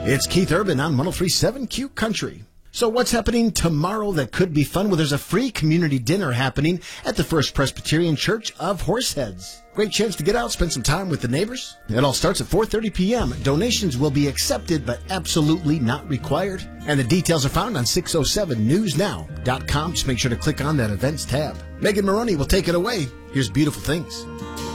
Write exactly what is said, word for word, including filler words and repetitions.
It's Keith Urban on one oh three point seven Q Country. So what's happening tomorrow that could be fun? Well, there's a free community dinner happening at the First Presbyterian Church of Horseheads. Great chance to get out, spend some time with the neighbors. It all starts at four thirty p.m. Donations will be accepted, but absolutely not required. And the details are found on six oh seven news now dot com. Just make sure to click on that events tab. Megan Maroney will take it away. Here's Beautiful Things.